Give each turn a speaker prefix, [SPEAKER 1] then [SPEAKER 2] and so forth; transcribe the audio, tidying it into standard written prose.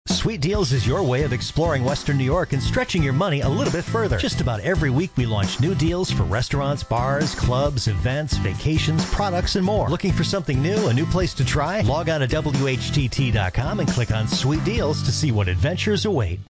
[SPEAKER 1] Sweet Deals is your way of exploring Western New York and stretching your money a little bit further. Just about every week we launch new deals for restaurants, bars, clubs, events, vacations, products, and more. Looking for something new, a new place to try? Log on to WHTT.com and click on Sweet Deals to see what adventures await.